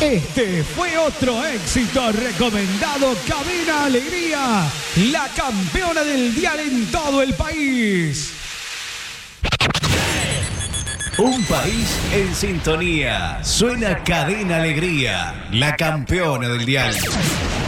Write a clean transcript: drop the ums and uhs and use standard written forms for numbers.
Este fue otro éxito recomendado. Cadena Alegría, la campeona del dial en todo el país. Un país en sintonía. Suena Cadena Alegría, la campeona del dial.